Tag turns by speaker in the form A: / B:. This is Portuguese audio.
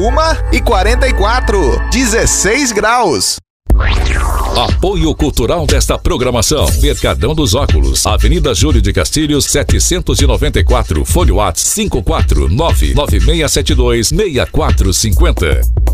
A: 1h44, 16 graus.
B: Apoio cultural desta programação: Mercadão dos Óculos, Avenida Júlio de Castilhos, 794, Fone WhatsApp 54996726450.